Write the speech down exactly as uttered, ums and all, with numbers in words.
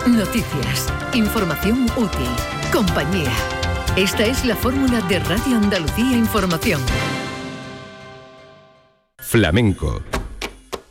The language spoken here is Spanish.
Noticias, información útil, compañía. Esta es la fórmula de Radio Andalucía Información. Flamenco.